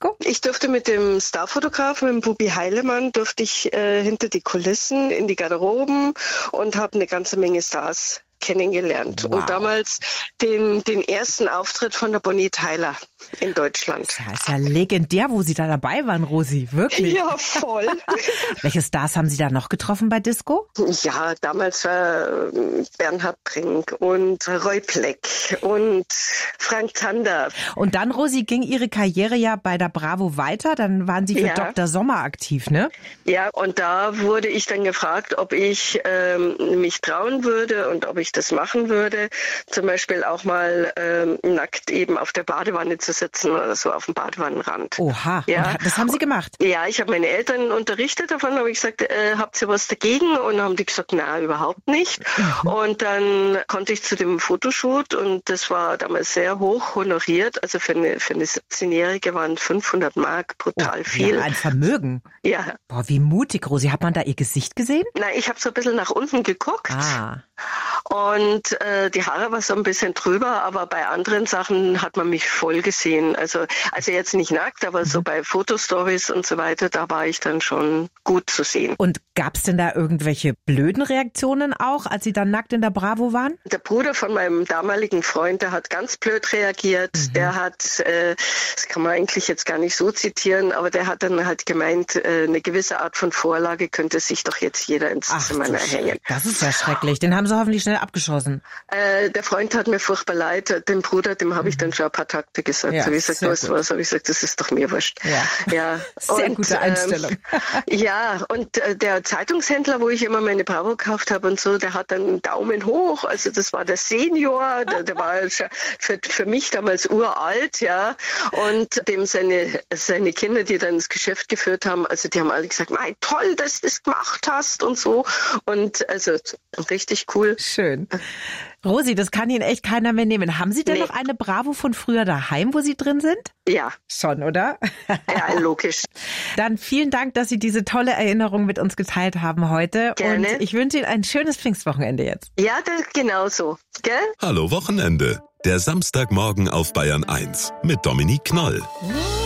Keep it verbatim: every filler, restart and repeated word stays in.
Disco? Ich durfte mit dem Starfotografen, mit dem Bubi Heilemann, durfte ich äh, hinter die Kulissen, in die Garderoben und habe eine ganze Menge Stars kennengelernt. Wow. Und damals den, den ersten Auftritt von der Bonnie Tyler in Deutschland. Das ist ja legendär, wo Sie da dabei waren, Rosi. Wirklich? Ja, voll. Welche Stars haben Sie da noch getroffen bei Disco? Ja, damals war Bernhard Brink und Roy Pleck und Frank Zander. Und dann, Rosi, ging Ihre Karriere ja bei der Bravo weiter. Dann waren Sie für Ja. Doktor Sommer aktiv, ne? Ja, und da wurde ich dann gefragt, ob ich ähm, mich trauen würde und ob ich das machen würde. Zum Beispiel auch mal ähm, nackt eben auf der Badewanne zu sitzen oder so auf dem Badewannenrand. Oha, Ja. und das haben Sie gemacht? Ja, ich habe meine Eltern unterrichtet davon, habe ich gesagt, äh, habt ihr was dagegen? Und dann haben die gesagt, na, überhaupt nicht. Mhm. Und dann konnte ich zu dem Fotoshoot und das war damals sehr hoch honoriert. Also für eine, für eine siebzehnjährige waren fünfhundert Mark brutal oh, viel. Ja, ein Vermögen. Ja. Boah, wie mutig, Rosi. Hat man da Ihr Gesicht gesehen? Na, ich habe so ein bisschen nach unten geguckt. Ah. Und äh, die Haare war so ein bisschen drüber, aber bei anderen Sachen hat man mich voll gesehen. Also, also jetzt nicht nackt, aber mhm. so bei Fotostories und so weiter, da war ich dann schon gut zu sehen. Und gab es denn da irgendwelche blöden Reaktionen auch, als Sie dann nackt in der Bravo waren? Der Bruder von meinem damaligen Freund, der hat ganz blöd reagiert. Mhm. Der hat, äh, das kann man eigentlich jetzt gar nicht so zitieren, aber der hat dann halt gemeint, äh, eine gewisse Art von Vorlage könnte sich doch jetzt jeder ins Ach, Zimmer hängen. Das ist ja schrecklich. Den haben Sie hoffentlich schnell abgeschossen. Äh, der Freund hat mir furchtbar leid. Dem Bruder, dem habe ich dann schon ein paar Takte gesagt. Ja, habe ich gesagt, du weißt was? Habe ich gesagt, das ist doch mir wurscht. Ja, ja. Sehr und, gute Einstellung. Ähm, ja, und äh, der Zeitungshändler, wo ich immer meine Bravo gekauft habe und so, der hat dann einen Daumen hoch. Also das war der Senior, der, der war für, für mich damals uralt, ja. Und dem seine, seine Kinder, die dann das Geschäft geführt haben, also die haben alle gesagt, nein, toll, dass du das gemacht hast und so. Und also richtig cool. Schön. Rosi, das kann Ihnen echt keiner mehr nehmen. Haben Sie denn nee. noch eine Bravo von früher daheim, wo Sie drin sind? Ja. Schon, oder? Ja, logisch. Dann vielen Dank, dass Sie diese tolle Erinnerung mit uns geteilt haben heute. Gerne. Und ich wünsche Ihnen ein schönes Pfingstwochenende jetzt. Ja, das genauso. Gell? Hallo Wochenende. Der Samstagmorgen auf Bayern eins mit Dominique Knoll.